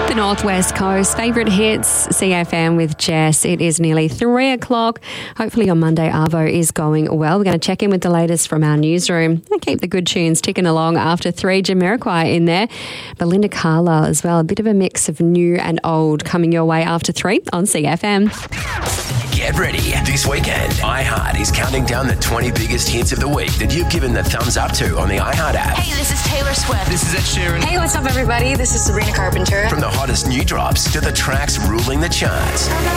The Northwest Coast, favourite hits, CFM with Jess. It is nearly 3 o'clock. Hopefully your Monday Arvo is going well. We're going to check in with the latest from our newsroom and keep the good tunes ticking along after 3. Jamiroquai in there. Belinda Carlisle as well. A bit of a mix of new and old coming your way after 3 on CFM. Get ready. This weekend, iHeart is counting down the 20 biggest hits of the week that you've given the thumbs up to on the iHeart app. Hey, this is Taylor Swift. This is Ed Sheeran. Hey, what's up, everybody? This is Sabrina Carpenter. From the hottest new drops to the tracks ruling the charts.